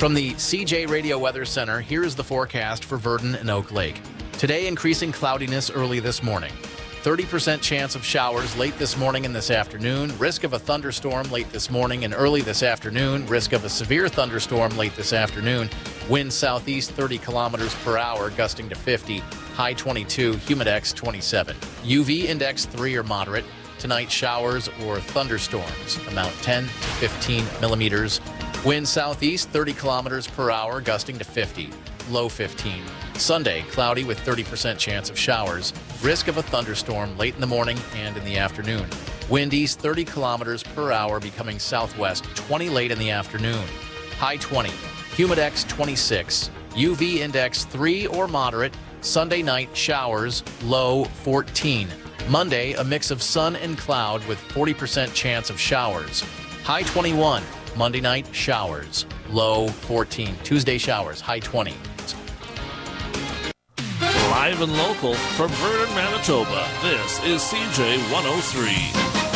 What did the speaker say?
From the CJ Radio Weather Center, here's the forecast for Verdon and Oak Lake. Today, increasing cloudiness early this morning. 30% chance of showers late this morning and this afternoon. Risk of a thunderstorm late this morning and early this afternoon. Risk of a severe thunderstorm late this afternoon. Wind southeast 30 kilometers per hour, gusting to 50. High 22, humidex 27. UV index 3 or moderate. Tonight, showers or thunderstorms. Amount 10 to 15 millimeters. Wind southeast 30 kilometers per hour, gusting to 50. Low 15. Sunday, cloudy with 30% chance of showers. Risk of a thunderstorm late in the morning and in the afternoon. Wind east 30 kilometers per hour, becoming southwest 20 late in the afternoon. High 20. Humidex 26. UV index 3 or moderate. Sunday night, showers. Low 14. Monday, a mix of sun and cloud with 40% chance of showers. High 21. Monday night, showers. Low 14. Tuesday, showers. High 20. Live and local from Vernon, Manitoba, this is CJ 103.